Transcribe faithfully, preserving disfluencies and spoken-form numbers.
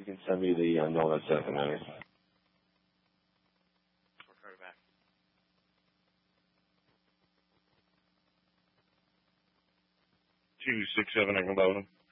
You can send me the unknown at second, man. two six seven, I can load him.